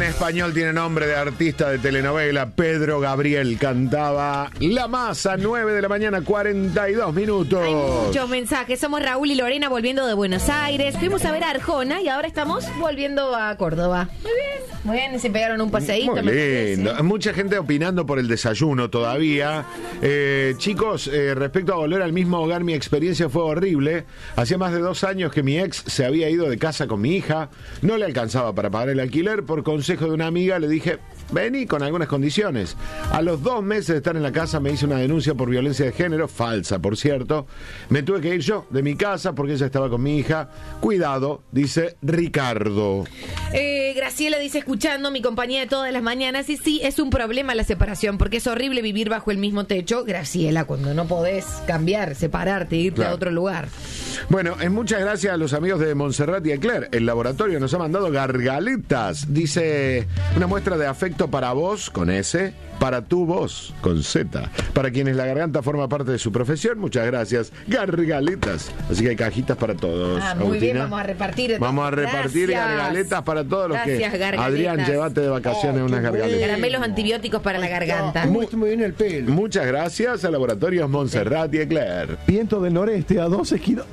En español tiene nombre de artista de telenovela. Pedro Gabriel cantaba La Masa, 9 de la mañana, 42 minutos. Hay muchos mensajes. Somos Raúl y Lorena volviendo de Buenos Aires. Fuimos a ver a Arjona y ahora estamos volviendo a Córdoba. Muy bien. Muy bien, se pegaron un paseíto. Muy lindo. Mucha gente opinando por el desayuno todavía. Chicos, respecto a volver al mismo hogar, mi experiencia fue horrible. Hacía más de 2 años que mi ex se había ido de casa con mi hija. No le alcanzaba para pagar el alquiler. Por consejo de una amiga le dije, vení con algunas condiciones. A los 2 meses de estar en la casa me hice una denuncia por violencia de género, falsa por cierto. Me tuve que ir yo de mi casa porque ella estaba con mi hija. Cuidado, dice Ricardo. Graciela dice, escuchando mi compañía de todas las mañanas, y sí, es un problema la separación, porque es horrible vivir bajo el mismo techo, Graciela, cuando no podés cambiar, separarte, irte a otro lugar. Bueno, muchas gracias a los amigos de Montserrat y Eclair. El laboratorio nos ha mandado gargaletas. Dice, una muestra de afecto para vos, con S, para tu voz, con Z. Para quienes la garganta forma parte de su profesión, muchas gracias. Gargaletas. Así que hay cajitas para todos. Muy Agustina, bien, vamos a repartir. Vamos a repartir gargaletas para todos los que... Gargaletas. Adrián, llévate de vacaciones unas gargaletas. Caramelos antibióticos para la garganta. Muy bien el pelo. Muchas gracias a Laboratorios Montserrat y Eclair. Viento del noreste a 12 kilos.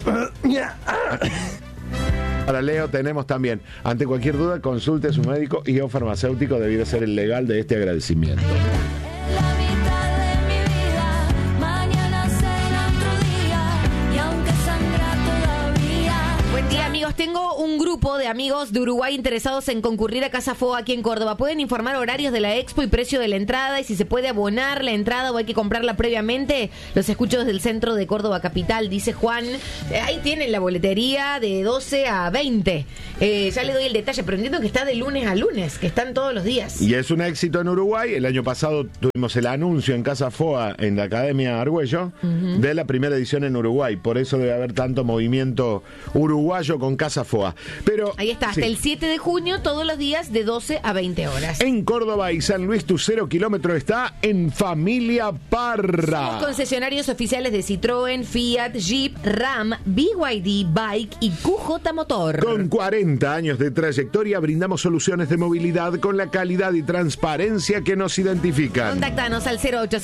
Para Leo tenemos también, ante cualquier duda, consulte a su médico y o farmacéutico, debiera ser el legal de este agradecimiento. Tengo un grupo de amigos de Uruguay interesados en concurrir a Casa Foga aquí en Córdoba. Pueden informar horarios de la expo y precio de la entrada y si se puede abonar la entrada o hay que comprarla previamente. Los escucho desde el centro de Córdoba capital, dice Juan. Ahí tienen la boletería de 12 a 20. Ya le doy el detalle, pero entiendo que está de lunes a lunes, que están todos los días. Y es un éxito en Uruguay. El año pasado tuvimos el anuncio en Casa Foga, en la Academia Argüello, de la primera edición en Uruguay. Por eso debe haber tanto movimiento uruguayo con Casa Foga. Pero ahí está, hasta el 7 de junio, todos los días de 12 a 20 horas. En Córdoba y San Luis, tu 0 kilómetro está en Familia Parra. Somos concesionarios oficiales de Citroën, Fiat, Jeep, Ram, BYD, Bike y QJ Motor. Con 40 años de trayectoria brindamos soluciones de movilidad con la calidad y transparencia que nos identifican. Contáctanos al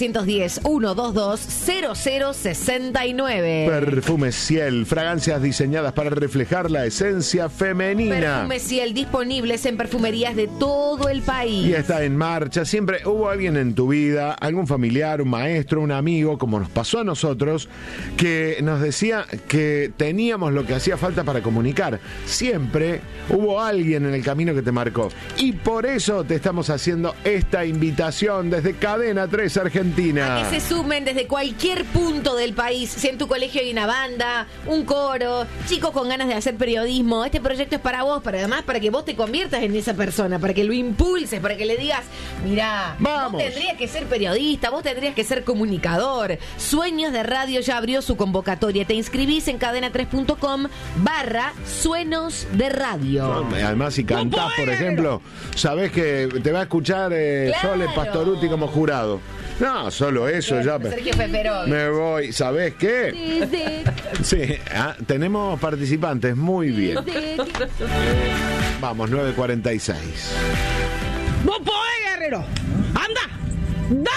0810-122-0069. Perfumes Ciel, fragancias diseñadas para reflejar la esencia femenina. Perfumes Ciel disponibles en perfumerías de todo el país. Y está en marcha. Siempre hubo alguien en tu vida, algún familiar, un maestro, un amigo, como nos pasó a nosotros, que nos decía que teníamos lo que hacía falta para comunicar. Siempre hubo alguien en el camino que te marcó. Y por eso te estamos haciendo esta invitación desde Cadena 3 Argentina. A que se sumen desde cualquier punto del país. Si en tu colegio hay una banda, un coro, chicos con ganas de hacer periodismo, este proyecto es para vos, además para que vos te conviertas en esa persona, para que lo impulses, para que le digas, mirá, vos tendrías que ser periodista, vos tendrías que ser comunicador. Sueños de Radio ya abrió su convocatoria. Te inscribís en cadena3.com/suenos de radio. Además, si cantás, por ejemplo, sabés que te va a escuchar Sole Pastoruti como jurado. No, solo eso ya. Sergio Feperón. Me voy. ¿Sabés qué? Sí, tenemos participantes. Muy bien. Vamos, 9:46. ¡Vos podés, guerrero! ¡Anda!